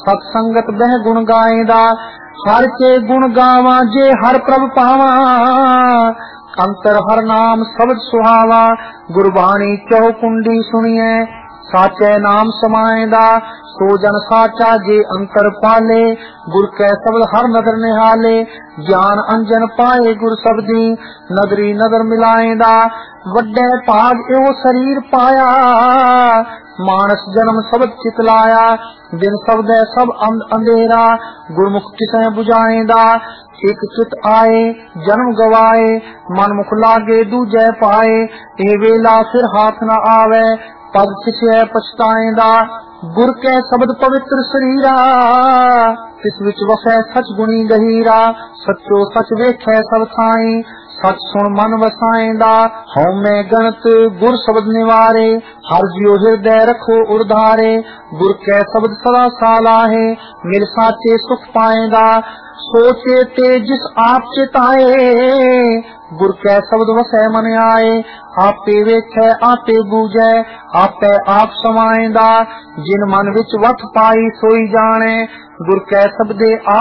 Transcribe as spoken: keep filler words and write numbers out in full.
सत संगत बह गुण गाएदा। हर के गुण गावा जे हर प्रभ पावा। अंतर हर नाम शब्द सुहावा। गुरबाणी चौ कुंडी सुनिए साचे नाम समाएदा। सो जन साचा जे अंतर पाले। गुर कै शब्द हर नदर निहाले। ज्ञान अंजन पाए गुर शब्दी नगरी नदर मिलाएदा। वड्डे भाग एवो शरीर पाया। मानस जन्म शब्द चितलाया। बिन शब्द सब अंधेरा। गुरमुख किसे बुझाएदा। एक चित आए जन्म गवाए। मन मुख लागे दूजे पाए। ए वेला फिर हाथ न आवे। पद किसे पछताएदा। गुर के शब्द पवित्र शरीरा। तिस विच वसै सच गुणी गहीरा। सचो सच वेखै सब थाई। सच सुन मन वसाएंदा। हਉ मैं गणत गुर शब्द निवारे। हर जियो हृदय रखो उर्धारे। गुर कै शब्द सदा सालाहे। मिल साचे सुख पाएगा। सोचे ते जिस आप चिताए। गुर कै शब्द वसै मन आए। आपे वेखै आपे बूझै। आपे आप समाएंदा। जिन मन विच वठ पाई सोई जाने। गुर कै शब्दे